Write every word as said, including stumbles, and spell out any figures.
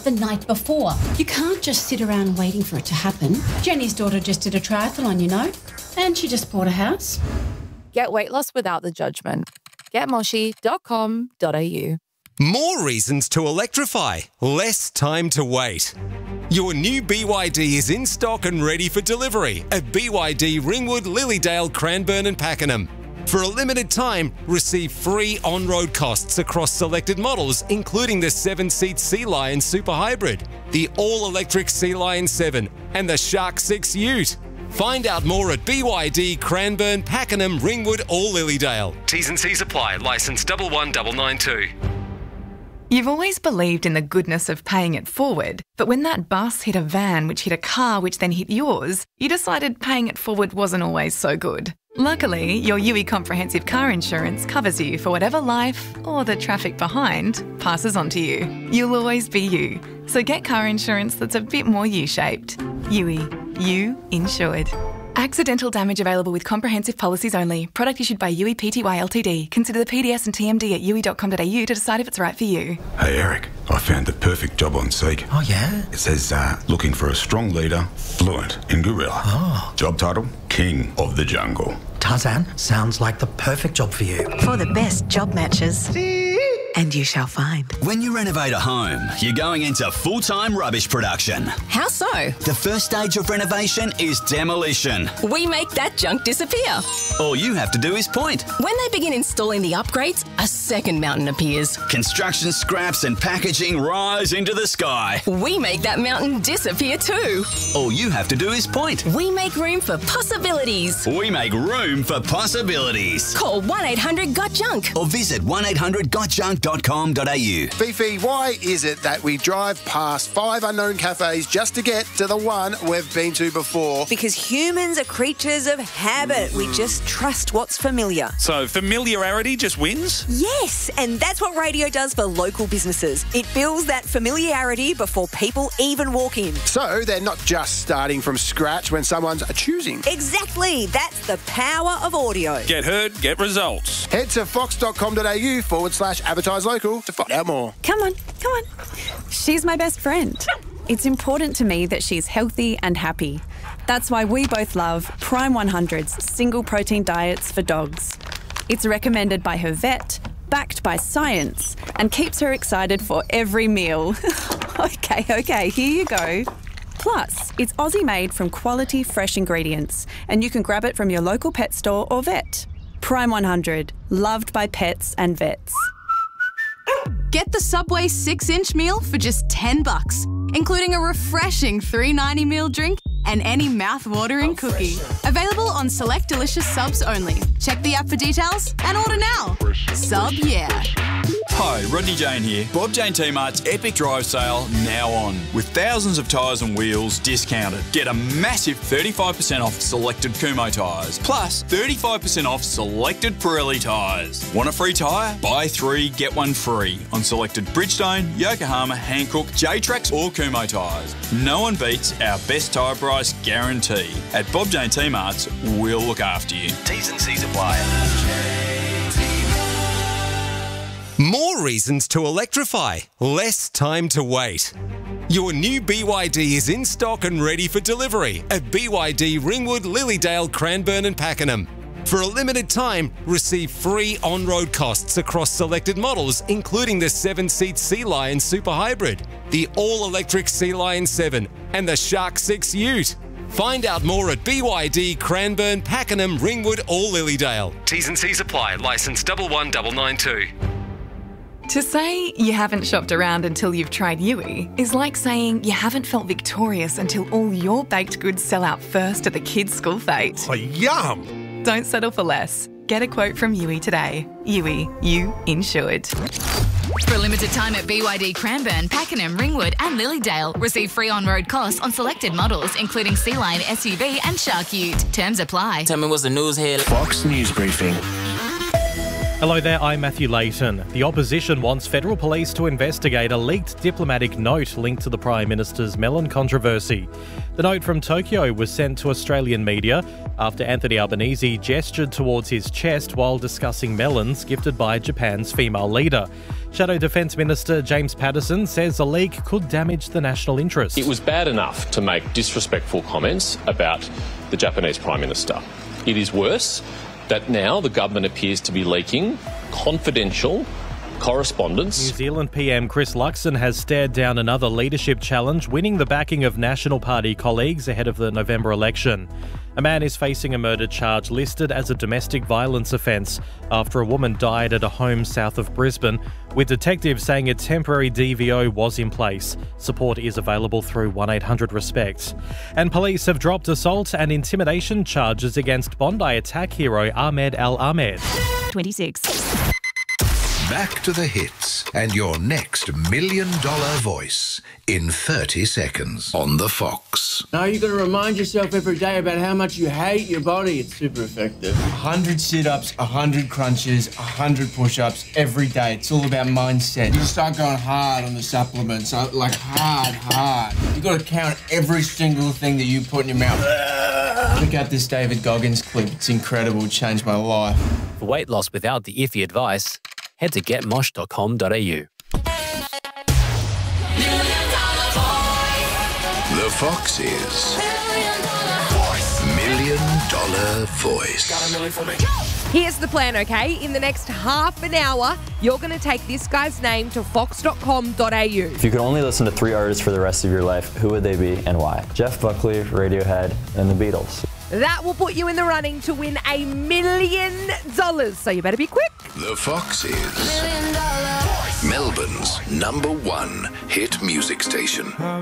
the night before. You can't just sit around waiting for it to happen. Jenny's daughter just did a triathlon, you know, and she just bought a house. Get weight loss without the judgment. get moshi dot com dot a u. More reasons to electrify. Less time to wait. Your new B Y D is in stock and ready for delivery at B Y D Ringwood, Lilydale, Cranbourne and Pakenham. For a limited time, receive free on-road costs across selected models, including the seven-seat Sea Lion Super Hybrid, the all-electric Sea Lion seven and the Shark six Ute. Find out more at B Y D, Cranbourne, Pakenham, Ringwood or Lilydale. T's and C's apply. Licence one one nine nine two. You've always believed in the goodness of paying it forward, but when that bus hit a van which hit a car which then hit yours, you decided paying it forward wasn't always so good. Luckily, your U I Comprehensive Car Insurance covers you for whatever life, or the traffic behind, passes on to you. You'll always be you. So get car insurance that's a bit more U-shaped. U I. You insured. Accidental damage available with comprehensive policies only. Product issued by U I Pty Ltd. Consider the P D S and T M D at u i dot com dot a u to decide if it's right for you. Hey Eric, I found the perfect job on Seek. Oh yeah? It says uh, looking for a strong leader, fluent in gorilla. Oh. Job title, King of the Jungle. Tarzan, sounds like the perfect job for you. For the best job matches. And you shall find. When you renovate a home, you're going into full-time rubbish production. How so? The first stage of renovation is demolition. We make that junk disappear. All you have to do is point. When they begin installing the upgrades, a second mountain appears. Construction scraps and packaging rise into the sky. We make that mountain disappear too. All you have to do is point. We make room for possibilities. We make room for possibilities. Call one eight hundred got junk or visit one eight hundred got junk dot com dot a u. Fifi, why is it that we drive past five unknown cafes just to get to the one we've been to before? Because humans are creatures of habit. We just trust what's familiar. So familiarity just wins? Yes, and that's what radio does for local businesses. It builds that familiarity before people even walk in. So they're not just starting from scratch when someone's choosing. Exactly. That's the power of audio. Get heard, get results. Head to fox dot com dot a u forward slash advertise local to find out more. Come on, come on. She's my best friend. It's important to me that she's healthy and happy. That's why we both love Prime one hundred's single protein diets for dogs. It's recommended by her vet, backed by science, and keeps her excited for every meal. okay, okay, here you go. Plus, it's Aussie made from quality fresh ingredients, and you can grab it from your local pet store or vet. Prime one hundred, loved by pets and vets. Get the Subway six-inch meal for just ten bucks, including a refreshing three ninety meal drink and any mouth-watering cookie. Available on select delicious subs only. Check the app for details and order now. Sub yeah. Hi, Rodney Jane here. Bob Jane T-Mart's Epic Drive Sale now on. With thousands of tyres and wheels discounted. Get a massive thirty-five percent off selected Kumho tyres. Plus thirty-five percent off selected Pirelli tyres. Want a free tyre? Buy three, get one free on selected Bridgestone, Yokohama, Hankook, J-Trax or Kumho tyres. No one beats our best tyre price guarantee. At Bob Jane T-Mart's, we'll look after you. T's and C's apply. More reasons to electrify. Less time to wait. Your new B Y D is in stock and ready for delivery at B Y D Ringwood, Lilydale, Cranbourne and Pakenham. For a limited time, receive free on-road costs across selected models, including the seven-seat Sea Lion Super Hybrid, the all-electric Sea Lion seven and the Shark six Ute. Find out more at B Y D, Cranbourne, Pakenham, Ringwood or Lilydale. T's and C's apply. Licence one one nine nine two. To say you haven't shopped around until you've tried U I is like saying you haven't felt victorious until all your baked goods sell out first at the kids' school fete. Oh, yum! Don't settle for less. Get a quote from U I today. U I, you insured. For a limited time at B Y D Cranbourne, Pakenham, Ringwood and Lilydale, receive free on-road costs on selected models, including Sea Lion S U V and Shark Ute. Terms apply. Tell me what's the news here. Fox News Briefing. Hello there, I'm Matthew Layton. The opposition wants federal police to investigate a leaked diplomatic note linked to the Prime Minister's melon controversy. The note from Tokyo was sent to Australian media after Anthony Albanese gestured towards his chest while discussing melons gifted by Japan's female leader. Shadow Defence Minister James Patterson says the leak could damage the national interest. It was bad enough to make disrespectful comments about the Japanese Prime Minister. It is worse that now the government appears to be leaking confidential correspondence. New Zealand P M Chris Luxon has stared down another leadership challenge, winning the backing of National Party colleagues ahead of the November election. A man is facing a murder charge listed as a domestic violence offence after a woman died at a home south of Brisbane, with detectives saying a temporary D V O was in place. Support is available through one eight hundred RESPECT. And police have dropped assault and intimidation charges against Bondi attack hero Ahmed Al Ahmed. twenty-six. Back to the hits and your next million dollar voice in thirty seconds on The Fox. Now you're going to remind yourself every day about how much you hate your body. It's super effective. one hundred sit-ups, one hundred crunches, one hundred push-ups every day. It's all about mindset. You start going hard on the supplements, like hard, hard. You've got to count every single thing that you put in your mouth. Check out this David Goggins clip. It's incredible. It changed my life. For weight loss without the iffy advice, head to get mosh dot com dot a u. The Fox is Million Dollar Voice. Here's the plan, okay? In the next half an hour, you're going to take this guy's name to fox dot com dot a u. If you could only listen to three artists for the rest of your life, who would they be and why? Jeff Buckley, Radiohead, and the Beatles. That will put you in the running to win a million dollars, so you better be quick. The Fox is Melbourne's number one hit music station.